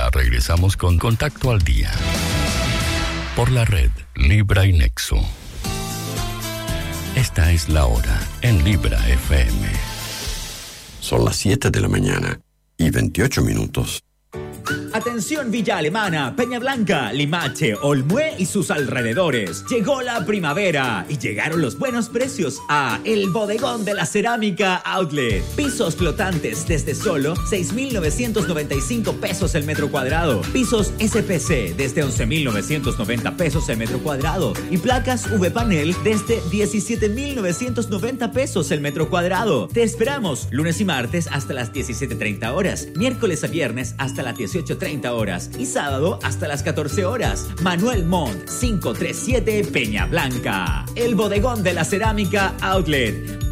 Ya regresamos con Contacto al Día. Por la red Libra y Nexo. Esta es la hora en Libra FM. Son las 7 de la mañana y 28 minutos. Atención Villa Alemana, Peña Blanca, Limache, Olmué y sus alrededores. Llegó la primavera y llegaron los buenos precios a El Bodegón de la Cerámica Outlet. Pisos flotantes desde solo 6,995 pesos el metro cuadrado. Pisos SPC desde 11,990 pesos el metro cuadrado. Y placas V-Panel desde 17,990 pesos el metro cuadrado. Te esperamos lunes y martes hasta las 17:30 horas, miércoles a viernes hasta las 18:30 horas y sábado hasta las 14 horas. Manuel Montt, 537 Peña Blanca. El Bodegón de la Cerámica Outlet.